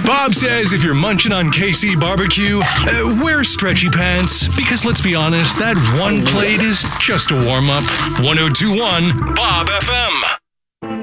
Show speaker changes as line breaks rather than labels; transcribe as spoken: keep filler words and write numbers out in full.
Bob says if you're munching on K C barbecue, uh, wear stretchy pants, because let's be honest, that one plate is just a warm-up. ten twenty-one Bob F M.